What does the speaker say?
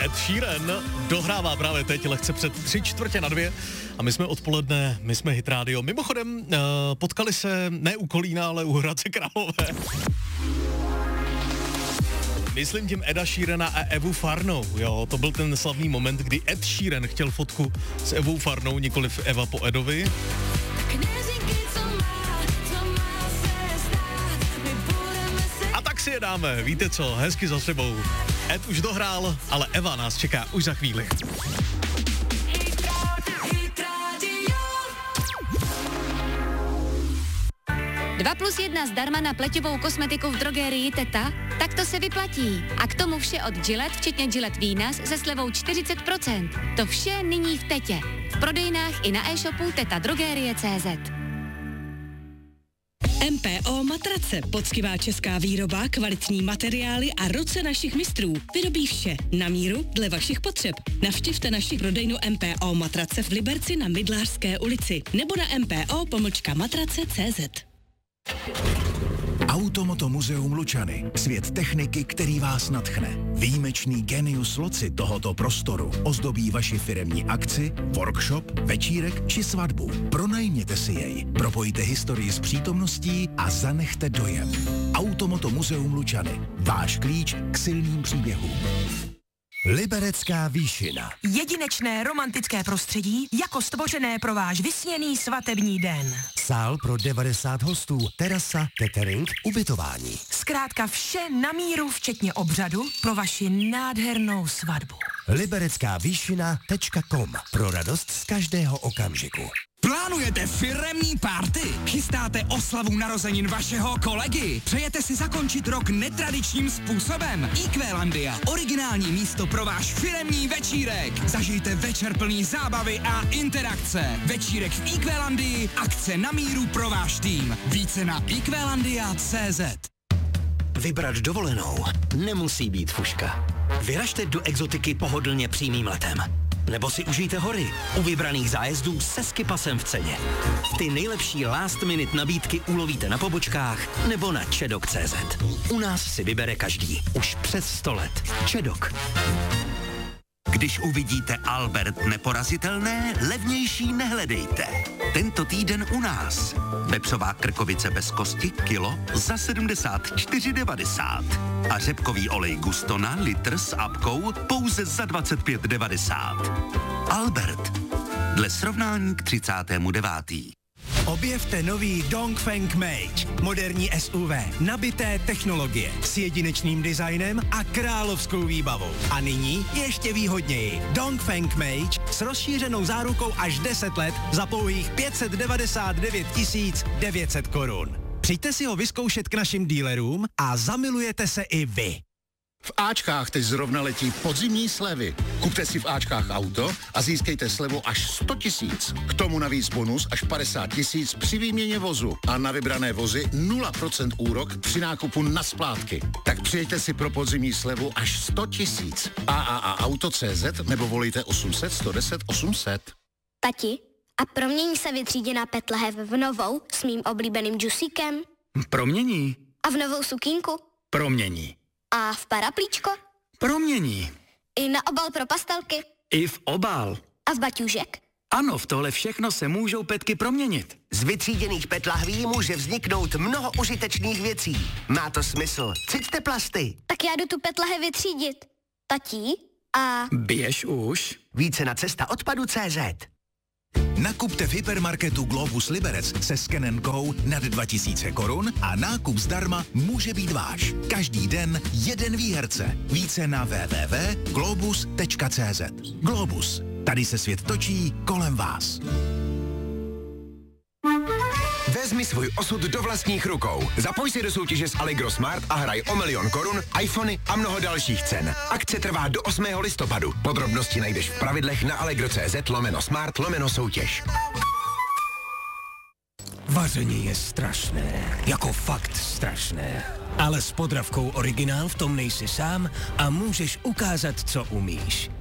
Ed Sheeran dohrává právě teď lehce před 3:45 a my jsme odpoledne, my jsme Hit Radio. Mimochodem, potkali se ne u Kolína, ale u Hradce Králové. Myslím tím Eda Sheerana a Evu Farnou, jo, to byl ten slavný moment, kdy Ed Sheeran chtěl fotku s Evou Farnou, nikoliv Eva po Edovi. A tak si je dáme, víte co, hezky za sebou. Ed už dohrál, ale Eva nás čeká už za chvíli. 2+1 zdarma na pleťovou kosmetiku v drogérii Teta? Tak to se vyplatí. A k tomu vše od Gillette, včetně Gillette Venus, se slevou 40%. To vše nyní v Tetě. V prodejnách i na e-shopu tetadrogerie.cz. MPO Matrace, poctivá česká výroba, kvalitní materiály a ruce našich mistrů. Vyrobí vše na míru dle vašich potřeb. Navštivte naši prodejnu MPO Matrace v Liberci na Mydlářské ulici nebo na mpo.matrace.cz. Automoto muzeum Lučany. Svět techniky, který vás nadchne. Výjimečný genius loci tohoto prostoru ozdobí vaši firemní akci, workshop, večírek či svatbu. Pronajměte si jej, propojte historii s přítomností a zanechte dojem. Automoto muzeum Lučany. Váš klíč k silným příběhům. Liberecká výšina. Jedinečné romantické prostředí, jako stvořené pro váš vysněný svatební den. Sál pro 90 hostů, terasa, catering, ubytování. Zkrátka vše na míru, včetně obřadu, pro vaši nádhernou svatbu. libereckávíšina.com. Pro radost z každého okamžiku. Plánujete firemní party? Chystáte oslavu narozenin vašeho kolegy? Přejete si zakončit rok netradičním způsobem? IQlandia, originální místo pro váš firemní večírek. Zažijte večer plný zábavy a interakce. Večírek v IQlandii, akce na míru pro váš tým. Více na iqlandia.cz. Vybrat dovolenou nemusí být fuška. Vyražte do exotiky pohodlně přímým letem. Nebo si užijte hory u vybraných zájezdů se skipasem v ceně. Ty nejlepší last minute nabídky ulovíte na pobočkách nebo na čedok.cz. U nás si vybere každý. Už přes 100 let. Čedok. Když uvidíte Albert neporazitelné, levnější nehledejte. Tento týden u nás. Vepřová krkovice bez kosti kilo za 74,90. A řepkový olej Gustona litr s apkou pouze za 25,90. Albert. Dle srovnání k 39. Objevte nový Dongfeng Mage, moderní SUV, nabité technologie s jedinečným designem a královskou výbavou. A nyní ještě výhodněji. Dongfeng Mage s rozšířenou zárukou až 10 let za pouhých 599 900 korun. Přijďte si ho vyzkoušet k našim dealerům a zamilujete se i vy. V Ačkách teď zrovna letí podzimní slevy. Kupte si v Ačkách auto a získejte slevu až 100 000. K tomu navíc bonus až 50 000 při výměně vozu. A na vybrané vozy 0% úrok při nákupu na splátky. Tak přijďte si pro podzimní slevu až 100 000. AAA-auto.cz nebo volejte 800 110 800. Tati, a promění se vytříděná petlehev v novou s mým oblíbeným džusíkem? Promění. A v novou sukínku? Promění. A v paraplíčko? Promění. I na obal pro pastelky? I v obal. A v baťůžek? Ano, v tohle všechno se můžou petky proměnit. Z vytříděných PET lahví může vzniknout mnoho užitečných věcí. Má to smysl. Ciťte plasty. Tak já jdu tu PET lahev vytřídit. Tatí? A... Běž už. Více na cestaodpadu.cz. Nakupte v hypermarketu Globus Liberec se skenem Go nad 2000 korun a nákup zdarma může být váš. Každý den jeden výherce. Více na www.globus.cz. Globus. Tady se svět točí kolem vás. Vezmi svůj osud do vlastních rukou. Zapoj se do soutěže s Allegro Smart a hraj o 1 000 000 korun, iPhony a mnoho dalších cen. Akce trvá do 8. listopadu. Podrobnosti najdeš v pravidlech na allegro.cz/smart/soutěž. Vaření je strašné, jako fakt strašné. Ale s Podravkou Originál v tom nejsi sám a můžeš ukázat, co umíš.